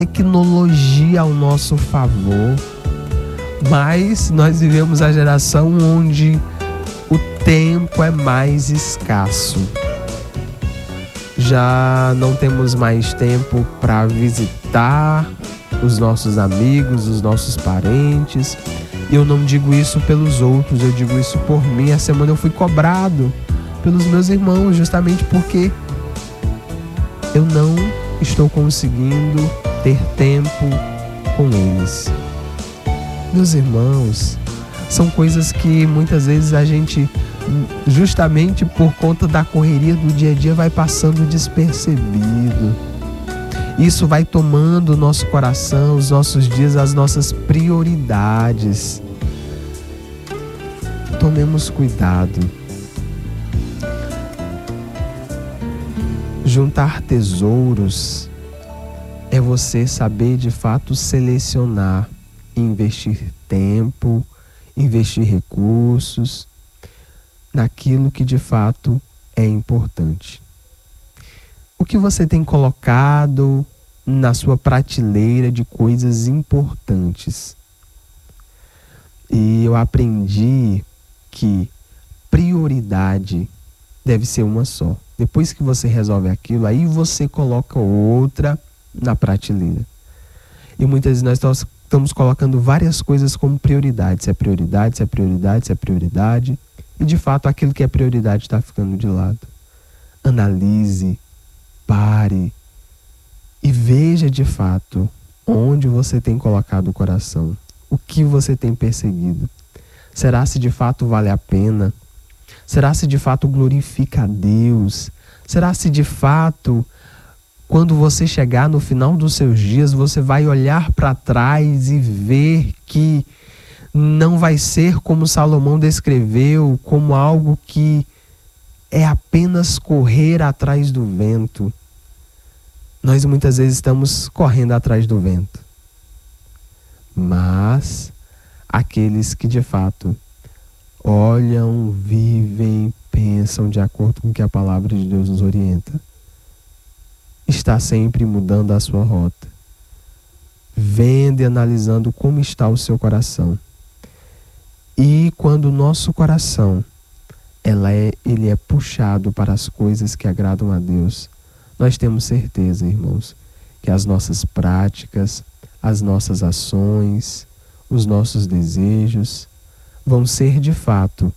tecnologia ao nosso favor, mas nós vivemos a geração onde o tempo é mais escasso. Já não temos mais tempo para visitar os nossos amigos, os nossos parentes. E eu não digo isso pelos outros, eu digo isso por mim. Essa semana eu fui cobrado pelos meus irmãos, justamente porque eu não estou conseguindo ter tempo com eles. Meus irmãos, são coisas que muitas vezes a gente, justamente por conta da correria do dia a dia, vai passando despercebido. Isso vai tomando o nosso coração, os nossos dias, as nossas prioridades. Tomemos cuidado. Juntar tesouros é você saber de fato selecionar, investir tempo, investir recursos naquilo que de fato é importante. O que você tem colocado na sua prateleira de coisas importantes? E eu aprendi que prioridade deve ser uma só. Depois que você resolve aquilo, aí você coloca outra na prateleira. E muitas vezes nós estamos colocando várias coisas como prioridade. Se é prioridade, se é prioridade, se é prioridade. E de fato aquilo que é prioridade está ficando de lado. Analise, pare e veja de fato onde você tem colocado o coração. O que você tem perseguido. Será se de fato vale a pena? Será se de fato glorifica a Deus? Será se de fato, quando você chegar no final dos seus dias, você vai olhar para trás e ver que não vai ser como Salomão descreveu, como algo que é apenas correr atrás do vento? Nós muitas vezes estamos correndo atrás do vento. Mas aqueles que de fato olham, vivem, pensam de acordo com o que a palavra de Deus nos orienta, está sempre mudando a sua rota, vendo e analisando como está o seu coração. E quando o nosso coração ele é puxado para as coisas que agradam a Deus, nós temos certeza, irmãos, que as nossas práticas, as nossas ações, os nossos desejos vão ser de fato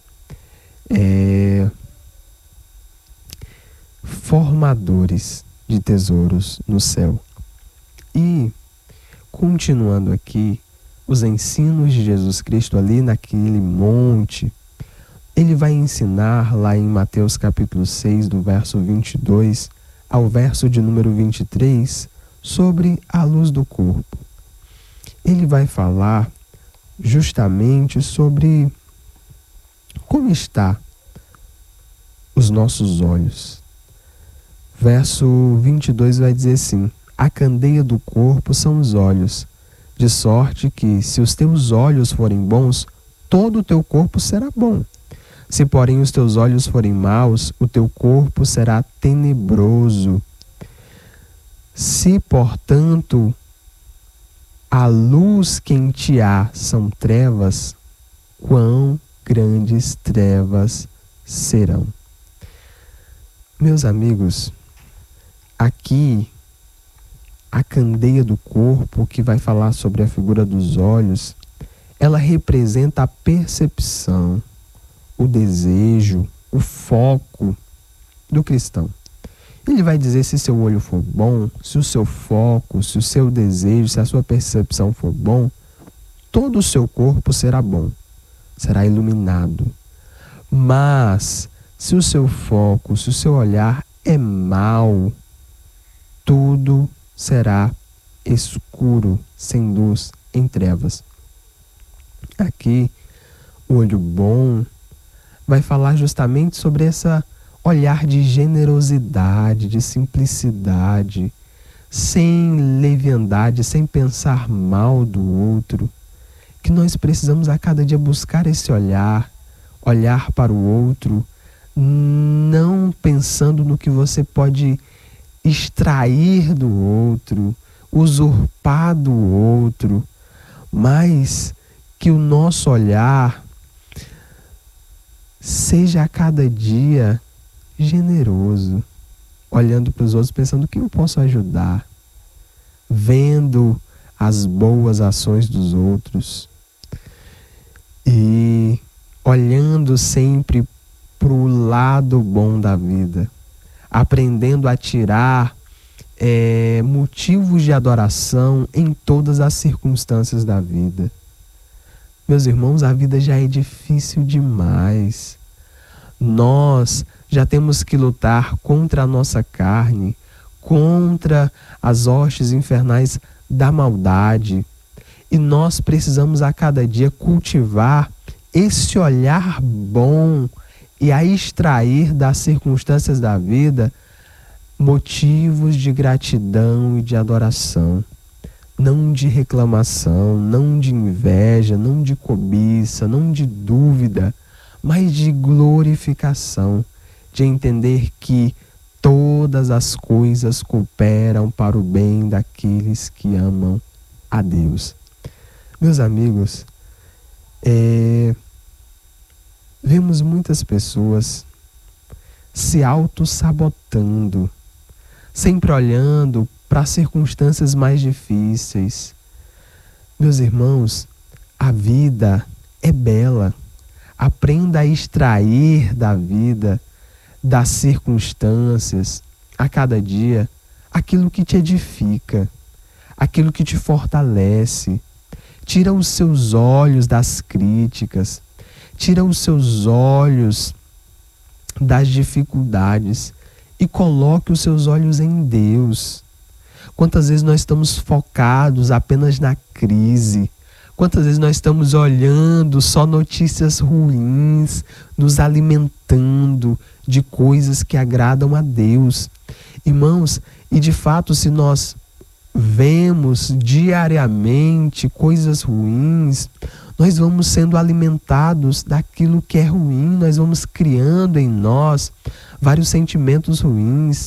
formadores de tesouros no céu. E continuando aqui, os ensinos de Jesus Cristo ali naquele monte, ele vai ensinar lá em Mateus capítulo 6, do verso 22 ao verso de número 23, sobre a luz do corpo. Ele vai falar justamente sobre como está os nossos olhos. Verso 22 vai dizer assim: a candeia do corpo são os olhos, de sorte que, se os teus olhos forem bons, todo o teu corpo será bom. Se, porém, os teus olhos forem maus, o teu corpo será tenebroso. Se, portanto, a luz que em ti há são trevas, quão grandes trevas serão. Meus amigos, aqui a candeia do corpo, que vai falar sobre a figura dos olhos, ela representa a percepção, o desejo, o foco do cristão. Ele vai dizer: se seu olho for bom, se o seu foco, se o seu desejo, se a sua percepção for bom, todo o seu corpo será bom, será iluminado. Mas se o seu foco, se o seu olhar é mau, tudo será escuro, sem luz, em trevas. Aqui, o olho bom vai falar justamente sobre esse olhar de generosidade, de simplicidade, sem leviandade, sem pensar mal do outro, que nós precisamos a cada dia buscar esse olhar para o outro, não pensando no que você pode extrair do outro, usurpar do outro, mas que o nosso olhar seja a cada dia generoso, olhando para os outros, pensando: o que eu posso ajudar? Vendo as boas ações dos outros e olhando sempre para o lado bom da vida, aprendendo a tirar motivos de adoração em todas as circunstâncias da vida. Meus irmãos, a vida já é difícil demais. Nós já temos que lutar contra a nossa carne, contra as hostes infernais da maldade. E nós precisamos a cada dia cultivar esse olhar bom e a extrair das circunstâncias da vida motivos de gratidão e de adoração. Não de reclamação, não de inveja, não de cobiça, não de dúvida, mas de glorificação, de entender que todas as coisas cooperam para o bem daqueles que amam a Deus. Meus amigos, vemos muitas pessoas se auto-sabotando, sempre olhando para as circunstâncias mais difíceis. Meus irmãos, a vida é bela. Aprenda a extrair da vida, das circunstâncias, a cada dia, aquilo que te edifica, aquilo que te fortalece. Tira os seus olhos das críticas, tira os seus olhos das dificuldades e coloque os seus olhos em Deus. Quantas vezes nós estamos focados apenas na crise? Quantas vezes nós estamos olhando só notícias ruins, nos alimentando de coisas que agradam a Deus? Irmãos, e de fato, se nós vemos diariamente coisas ruins, nós vamos sendo alimentados daquilo que é ruim, nós vamos criando em nós vários sentimentos ruins,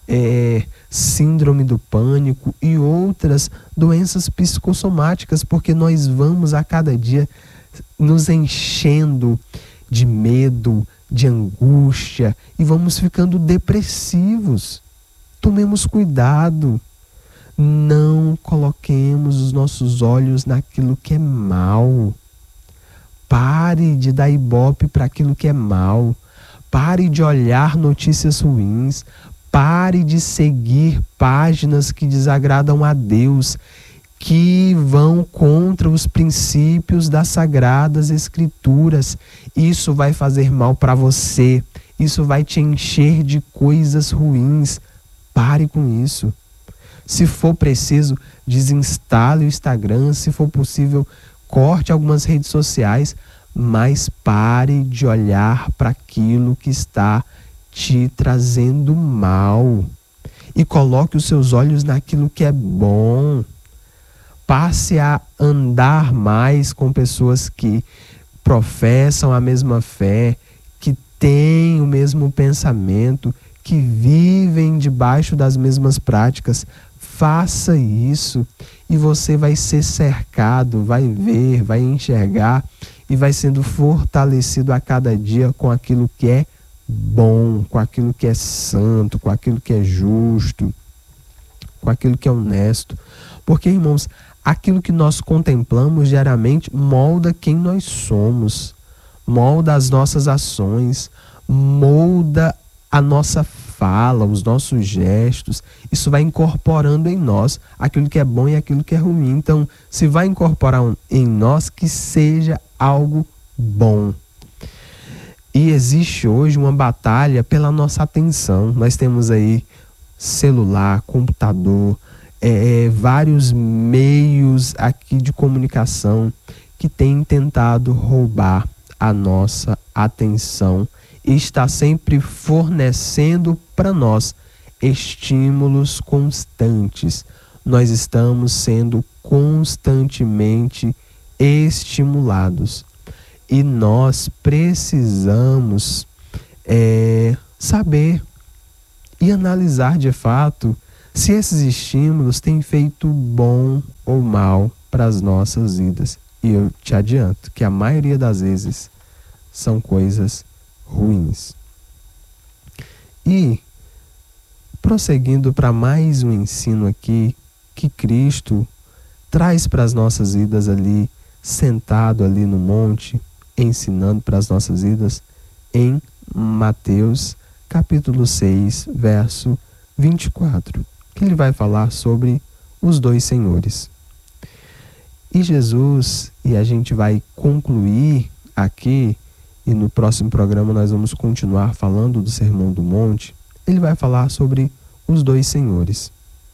síndrome do pânico e outras doenças psicossomáticas, porque nós vamos a cada dia nos enchendo de medo, de angústia e vamos ficando depressivos. Tomemos cuidado, não coloquemos os nossos olhos naquilo que é mal. Pare de dar ibope para aquilo que é mal. Pare de olhar notícias ruins. Pare de seguir páginas que desagradam a Deus, que vão contra os princípios das Sagradas Escrituras. Isso vai fazer mal para você. Isso vai te encher de coisas ruins. Pare com isso. Se for preciso, desinstale o Instagram. Se for possível, corte algumas redes sociais. Mas pare de olhar para aquilo que está te trazendo mal e coloque os seus olhos naquilo que é bom. Passe a andar mais com pessoas que professam a mesma fé, que têm o mesmo pensamento, que vivem debaixo das mesmas práticas. Faça isso e você vai ser cercado, vai ver, vai enxergar e vai sendo fortalecido a cada dia com aquilo que é bom, com aquilo que é santo, com aquilo que é justo, com aquilo que é honesto. Porque, irmãos, aquilo que nós contemplamos diariamente molda quem nós somos, molda as nossas ações, molda a nossa fala, os nossos gestos. Isso vai incorporando em nós aquilo que é bom e aquilo que é ruim. Então, se vai incorporar em nós, que seja algo bom. E existe hoje uma batalha pela nossa atenção. Nós temos aí celular, computador, vários meios aqui de comunicação que têm tentado roubar a nossa atenção e está sempre fornecendo para nós estímulos constantes. Nós estamos sendo constantemente estimulados. E nós precisamos saber e analisar de fato se esses estímulos têm feito bom ou mal para as nossas vidas. E eu te adianto que a maioria das vezes são coisas ruins. E, prosseguindo para mais um ensino aqui, que Cristo traz para as nossas vidas ali, sentado ali no monte, ensinando para as nossas vidas, em Mateus capítulo 6, verso 24, que ele vai falar sobre os dois senhores. E Jesus, e a gente vai concluir aqui, e no próximo programa nós vamos continuar falando do Sermão do Monte, ele vai falar sobre os dois senhores.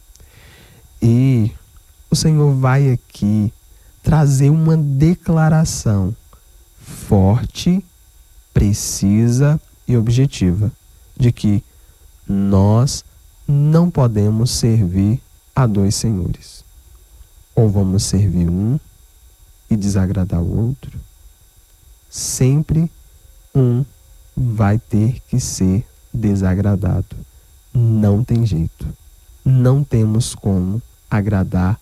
E o Senhor vai aqui trazer uma declaração forte, precisa e objetiva de que nós não podemos servir a dois senhores. Ou vamos servir um e desagradar o outro. Sempre um vai ter que ser desagradado. Não tem jeito. Não temos como agradar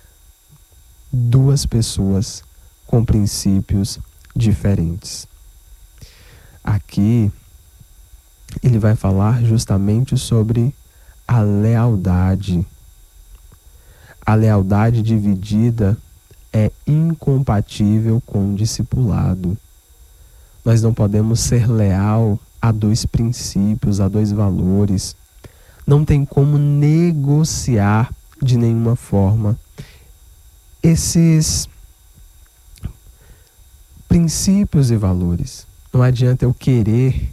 duas pessoas com princípios diferentes. Aqui ele vai falar justamente sobre a lealdade. A lealdade dividida é incompatível com o discipulado. Nós não podemos ser leal a dois princípios, a dois valores. Não tem como negociar de nenhuma forma esses princípios e valores. Não adianta eu querer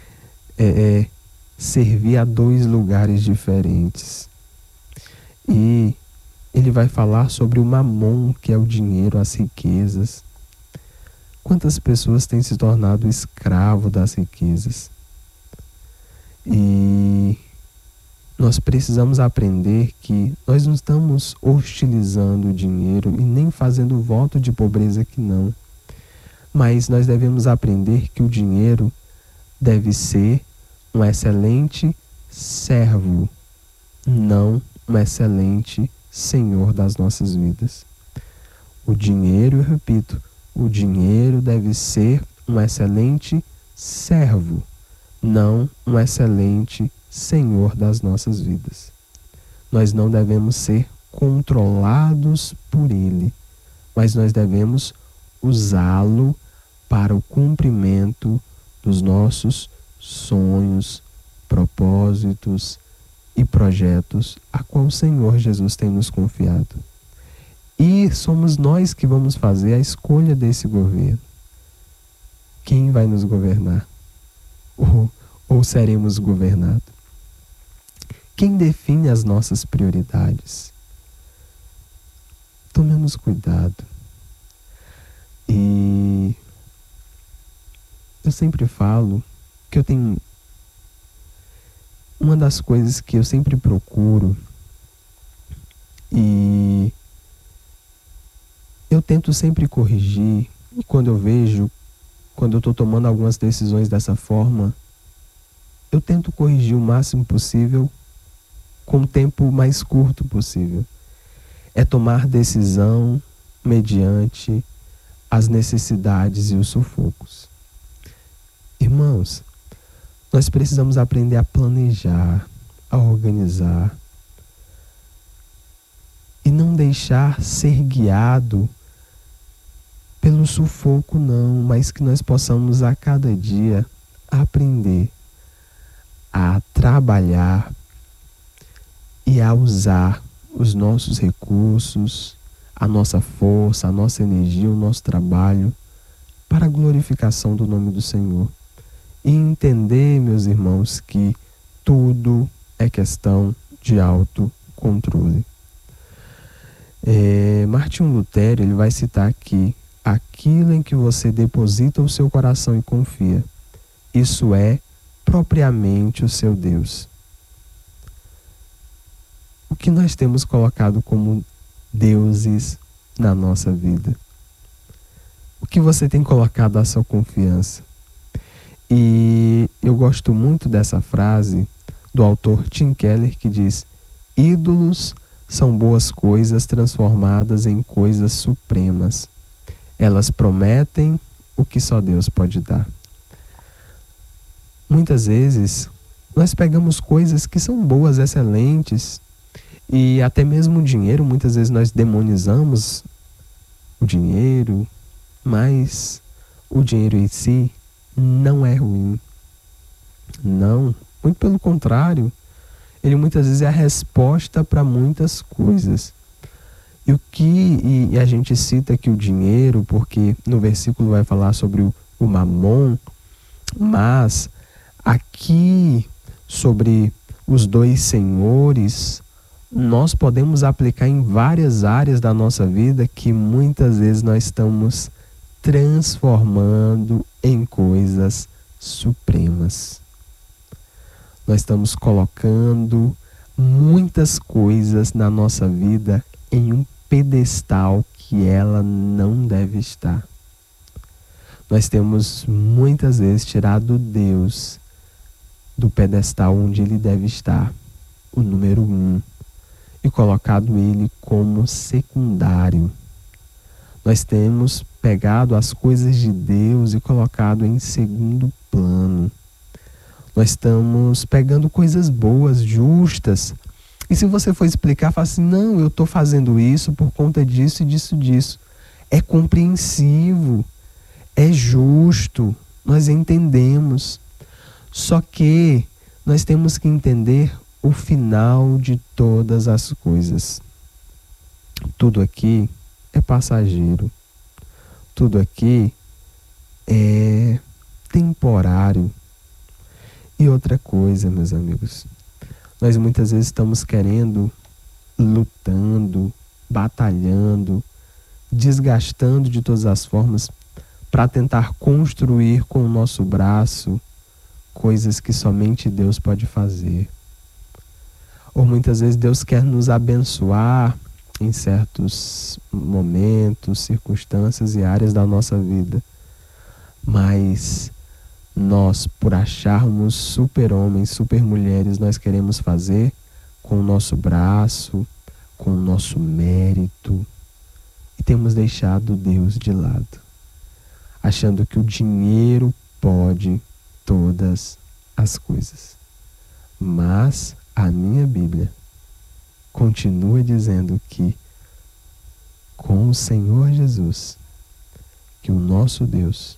servir a dois lugares diferentes. E ele vai falar sobre o mamon, que é o dinheiro, as riquezas. Quantas pessoas têm se tornado escravo das riquezas? E nós precisamos aprender que nós não estamos hostilizando o dinheiro e nem fazendo voto de pobreza que não. Mas nós devemos aprender que o dinheiro deve ser um excelente servo, não um excelente senhor das nossas vidas. O dinheiro, eu repito, o dinheiro deve ser um excelente servo, não um excelente senhor das nossas vidas. Nós não devemos ser controlados por ele, mas nós devemos usá-lo para o cumprimento dos nossos sonhos, propósitos e projetos a qual o Senhor Jesus tem nos confiado. E somos nós que vamos fazer a escolha desse governo. Quem vai nos governar? Ou seremos governados? Quem define as nossas prioridades? Tomemos cuidado. E eu sempre falo que eu tenho uma das coisas que eu sempre procuro e eu tento sempre corrigir, e quando eu estou tomando algumas decisões dessa forma, eu tento corrigir o máximo possível com o tempo mais curto possível. É tomar decisão mediante as necessidades e os sufocos. Irmãos, nós precisamos aprender a planejar, a organizar e não deixar ser guiado pelo sufoco não, mas que nós possamos a cada dia aprender a trabalhar e a usar os nossos recursos, a nossa força, a nossa energia, o nosso trabalho para a glorificação do nome do Senhor. E entender, meus irmãos, que tudo é questão de autocontrole. Martinho Lutero, ele vai citar aqui: aquilo em que você deposita o seu coração e confia, isso é propriamente o seu Deus. O que nós temos colocado como deuses na nossa vida? O que você tem colocado a sua confiança? E eu gosto muito dessa frase do autor Tim Keller, que diz: ídolos são boas coisas transformadas em coisas supremas. Elas prometem o que só Deus pode dar. Muitas vezes, nós pegamos coisas que são boas, excelentes, e até mesmo o dinheiro, muitas vezes nós demonizamos o dinheiro, mas o dinheiro em si não é ruim. Não, muito pelo contrário, ele muitas vezes é a resposta para muitas coisas. E a gente cita aqui o dinheiro, porque no versículo vai falar sobre o mamon, mas aqui sobre os dois senhores, nós podemos aplicar em várias áreas da nossa vida que muitas vezes nós estamos transformando em coisas supremas. Nós estamos colocando muitas coisas na nossa vida em um pedestal que ela não deve estar. Nós temos muitas vezes tirado Deus do pedestal onde ele deve estar, o número 1, e colocado ele como secundário. Nós temos pegado as coisas de Deus e colocado em segundo plano. Nós estamos pegando coisas boas, justas. E se você for explicar, fala assim, não, eu estou fazendo isso por conta disso e disso. É compreensivo, é justo, nós entendemos. Só que nós temos que entender o final de todas as coisas. Tudo aqui é passageiro. Tudo aqui é temporário. E outra coisa, meus amigos, nós muitas vezes estamos lutando, batalhando, desgastando de todas as formas para tentar construir com o nosso braço coisas que somente Deus pode fazer. Ou muitas vezes Deus quer nos abençoar em certos momentos, circunstâncias e áreas da nossa vida. Mas nós, por acharmos super-homens, super-mulheres, nós queremos fazer com o nosso braço, com o nosso mérito. E temos deixado Deus de lado, achando que o dinheiro pode todas as coisas. Mas a minha Bíblia continua dizendo que com o Senhor Jesus, que o nosso Deus,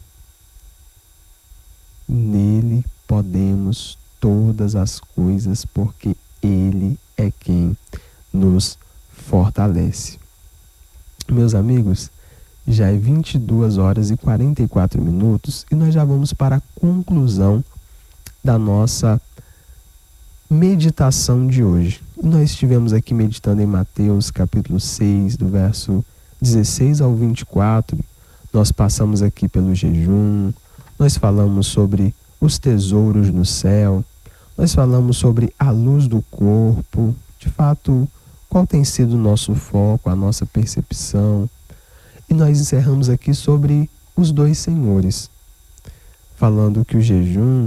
nele podemos todas as coisas, porque ele é quem nos fortalece. Meus amigos, já é 22 horas e 44 minutos e nós já vamos para a conclusão da nossa meditação de hoje. Nós estivemos aqui meditando em Mateus capítulo 6, do verso 16 ao 24. Nós passamos aqui pelo jejum, nós falamos sobre os tesouros no céu, nós falamos sobre a luz do corpo, de fato, qual tem sido o nosso foco, a nossa percepção. E nós encerramos aqui sobre os dois senhores, falando que o jejum,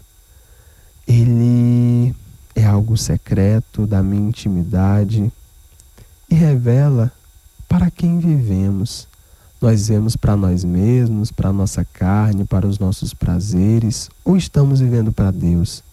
ele é algo secreto da minha intimidade e revela para quem vivemos. Nós vivemos para nós mesmos, para a nossa carne, para os nossos prazeres, ou estamos vivendo para Deus?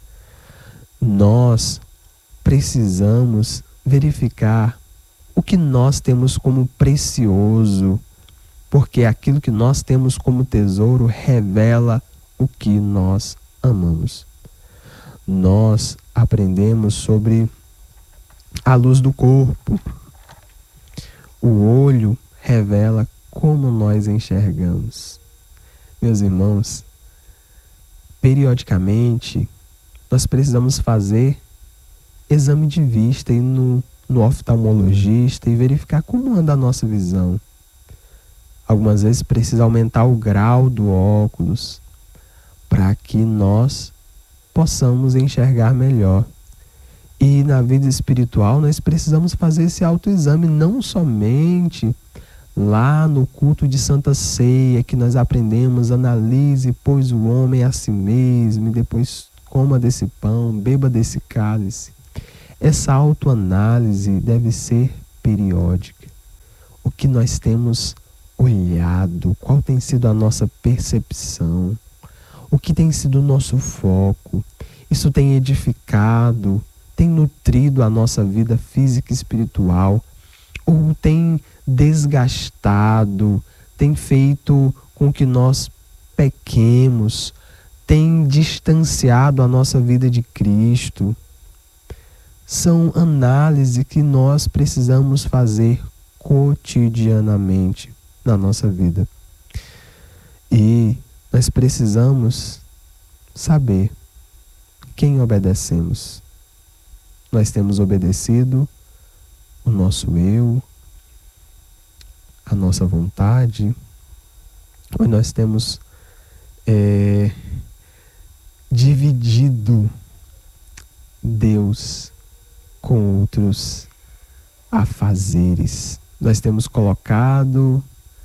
Nós precisamos verificar o que nós temos como precioso, porque aquilo que nós temos como tesouro revela o que nós amamos. Nós aprendemos sobre a luz do corpo. O olho revela como nós enxergamos. Meus irmãos, periodicamente nós precisamos fazer exame de vista, ir no oftalmologista e verificar como anda a nossa visão. Algumas vezes precisa aumentar o grau do óculos para que nós possamos enxergar melhor. E na vida espiritual nós precisamos fazer esse autoexame, não somente lá no culto de Santa Ceia, que nós aprendemos, analise, pois, o homem a si mesmo, e depois coma desse pão, beba desse cálice. essa autoanálise deve ser periódica. O que nós temos olhado, qual tem sido a nossa percepção, o que tem sido o nosso foco, isso tem edificado, tem nutrido a nossa vida física e espiritual, ou tem desgastado, tem feito com que nós pequemos, tem distanciado a nossa vida de Cristo. São análises que nós precisamos fazer cotidianamente na nossa vida. E nós precisamos saber quem obedecemos. Nós temos obedecido o nosso eu, a nossa vontade, ou nós temos dividido Deus com outros afazeres. Nós temos colocado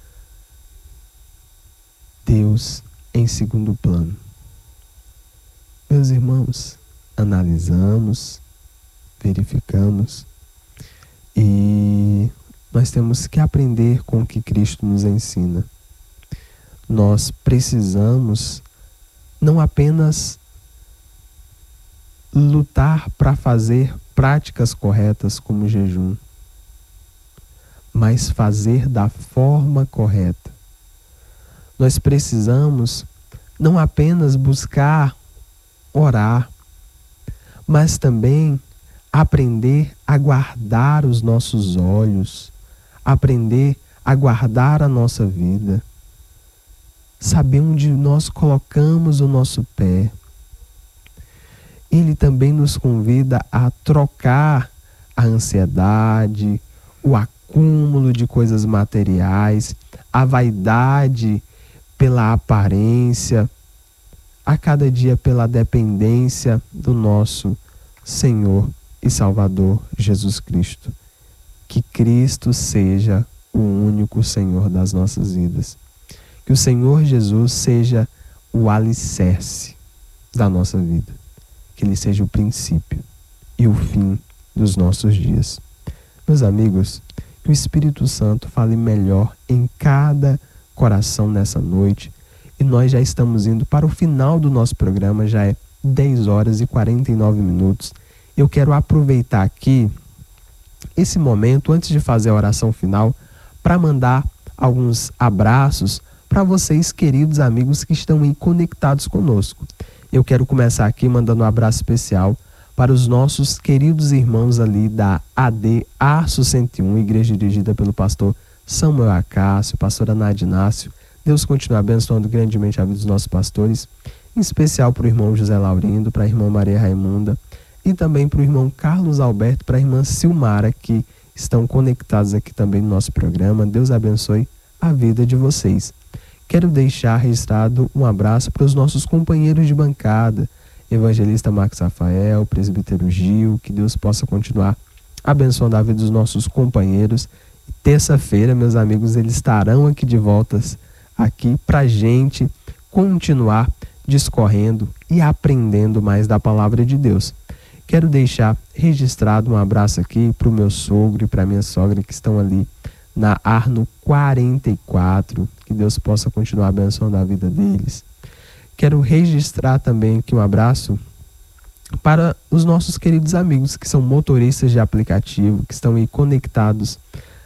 Deus em segundo plano. Meus irmãos, analisamos, verificamos e nós temos que aprender com o que Cristo nos ensina. Nós precisamos não apenas lutar para fazer práticas corretas como jejum, mas fazer da forma correta. Nós precisamos não apenas buscar orar, mas também aprender a guardar os nossos olhos, aprender a guardar a nossa vida, saber onde nós colocamos o nosso pé. Ele também nos convida a trocar a ansiedade, o acúmulo de coisas materiais, a vaidade pela aparência, a cada dia pela dependência do nosso Senhor e Salvador Jesus Cristo. Que Cristo seja o único Senhor das nossas vidas. Que o Senhor Jesus seja o alicerce da nossa vida. Que Ele seja o princípio e o fim dos nossos dias. Meus amigos, que o Espírito Santo fale melhor em cada coração nessa noite. E nós já estamos indo para o final do nosso programa, já é 10 horas e 49 minutos. Eu quero aproveitar aqui esse momento, antes de fazer a oração final, para mandar alguns abraços para vocês, queridos amigos que estão aí conectados conosco. Eu quero começar aqui mandando um abraço especial para os nossos queridos irmãos ali da AD Arço 101, igreja dirigida pelo pastor Samuel Acácio, pastora Nádia Inácio. Deus continue abençoando grandemente a vida dos nossos pastores, em especial para o irmão José Laurindo, para a irmã Maria Raimunda e também para o irmão Carlos Alberto, para a irmã Silmara, que estão conectados aqui também no nosso programa. Deus abençoe a vida de vocês. Quero deixar registrado um abraço para os nossos companheiros de bancada, evangelista Marcos Rafael, presbítero Gil, que Deus possa continuar abençoando a vida dos nossos companheiros. Terça-feira, meus amigos, eles estarão aqui de volta aqui para a gente continuar discorrendo e aprendendo mais da palavra de Deus. Quero deixar registrado um abraço aqui para o meu sogro e para a minha sogra que estão ali na Arno 44, que Deus possa continuar abençoando a vida deles. Quero registrar também aqui um abraço para os nossos queridos amigos que são motoristas de aplicativo, que estão aí conectados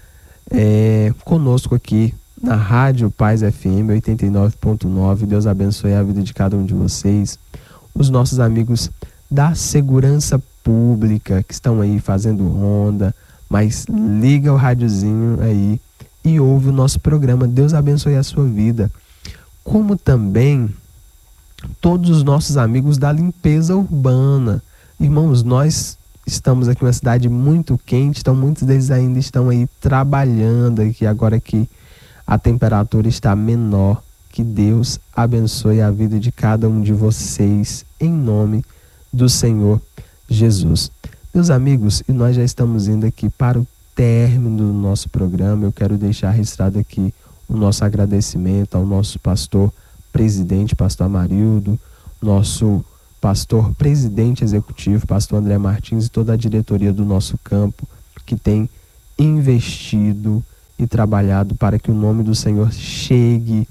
conosco aqui na Rádio Paz FM 89.9. Deus abençoe a vida de cada um de vocês. Os nossos amigos da segurança pública que estão aí fazendo ronda, mas liga o rádiozinho aí e ouve o nosso programa. Deus abençoe a sua vida. Como também todos os nossos amigos da limpeza urbana. Irmãos, nós estamos aqui em uma cidade muito quente, então muitos deles ainda estão aí trabalhando aqui agora que a temperatura está menor. Que Deus abençoe a vida de cada um de vocês em nome do Senhor Jesus. Meus amigos, e nós já estamos indo aqui para o término do nosso programa. Eu quero deixar registrado aqui o nosso agradecimento ao nosso pastor presidente, pastor Amarildo, nosso pastor presidente executivo, pastor André Martins, e toda a diretoria do nosso campo, que tem investido e trabalhado para que o nome do Senhor chegue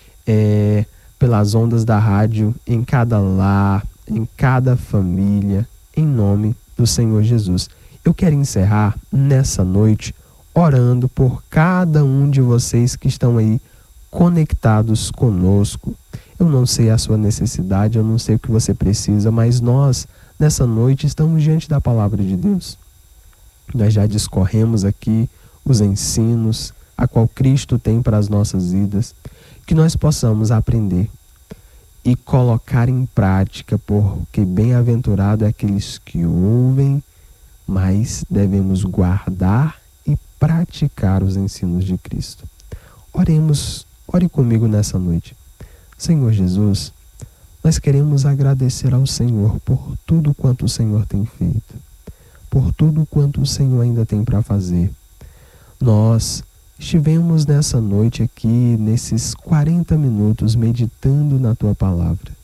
pelas ondas da rádio em cada lar, em cada família, em nome do Senhor Jesus. Eu quero encerrar nessa noite orando por cada um de vocês que estão aí conectados conosco. Eu não sei a sua necessidade, eu não sei o que você precisa, mas nós, nessa noite, estamos diante da palavra de Deus. Nós já discorremos aqui os ensinos a qual Cristo tem para as nossas vidas, que nós possamos aprender e colocar em prática, porque bem-aventurado é aqueles que ouvem, mas devemos guardar e praticar os ensinos de Cristo. Ore comigo nessa noite. Senhor Jesus, nós queremos agradecer ao Senhor por tudo quanto o Senhor tem feito, por tudo quanto o Senhor ainda tem para fazer. Nós estivemos nessa noite aqui, nesses 40 minutos, meditando na Tua Palavra.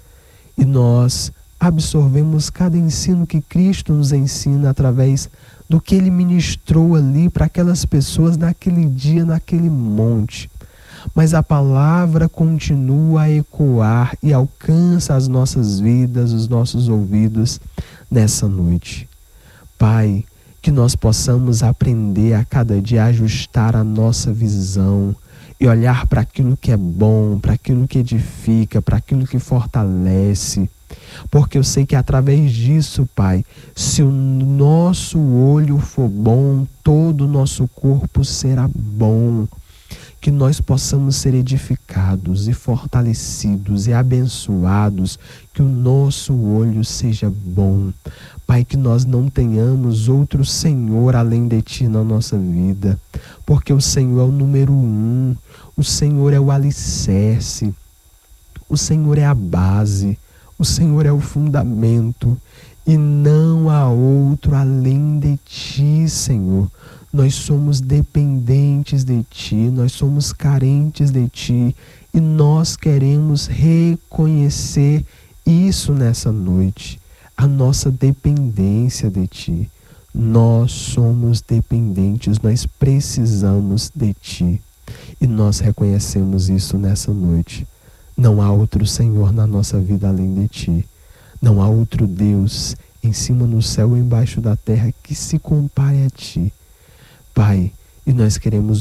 E nós absorvemos cada ensino que Cristo nos ensina através do que Ele ministrou ali para aquelas pessoas naquele dia, naquele monte. Mas a palavra continua a ecoar e alcança as nossas vidas, os nossos ouvidos nessa noite. Pai, que nós possamos aprender a cada dia a ajustar a nossa visão e olhar para aquilo que é bom, para aquilo que edifica, para aquilo que fortalece. Porque eu sei que através disso, Pai, se o nosso olho for bom, todo o nosso corpo será bom. Que nós possamos ser edificados e fortalecidos e abençoados, que o nosso olho seja bom. Pai, que nós não tenhamos outro Senhor além de Ti na nossa vida, porque o Senhor é o número 1, o Senhor é o alicerce, o Senhor é a base, o Senhor é o fundamento, e não há outro além de Ti, Senhor. Nós somos dependentes de Ti, nós somos carentes de Ti, e nós queremos reconhecer isso nessa noite, a nossa dependência de Ti. Nós somos dependentes, nós precisamos de Ti, e nós reconhecemos isso nessa noite. Não há outro Senhor na nossa vida além de Ti. Não há outro Deus em cima no céu ou embaixo da terra que se compare a Ti. Pai, e nós queremos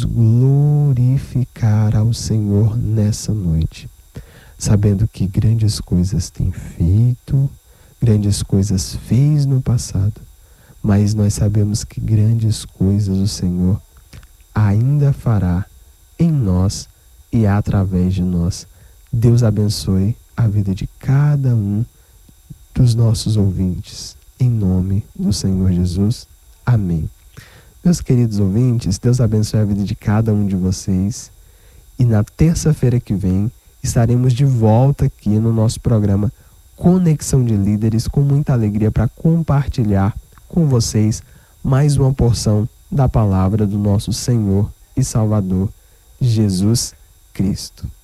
glorificar ao Senhor nessa noite, sabendo que grandes coisas tem feito, grandes coisas fez no passado, mas nós sabemos que grandes coisas o Senhor ainda fará em nós e através de nós. Deus abençoe a vida de cada um dos nossos ouvintes. Em nome do Senhor Jesus. Amém. Meus queridos ouvintes, Deus abençoe a vida de cada um de vocês. E na terça-feira que vem estaremos de volta aqui no nosso programa Conexão de Líderes, com muita alegria para compartilhar com vocês mais uma porção da palavra do nosso Senhor e Salvador Jesus Cristo.